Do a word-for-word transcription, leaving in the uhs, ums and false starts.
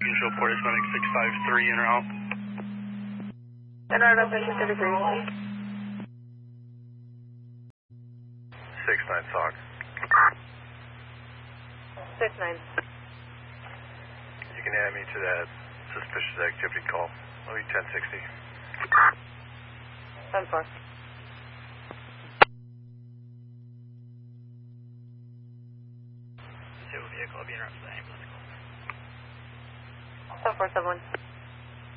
Usual port is running six five three in or out. And our location to degree. six nine SOC. six nine. You can add me to that suspicious activity call. I'll be ten sixty. ten four. Vehicle will be interrupted by ambulance call. ten four seven one.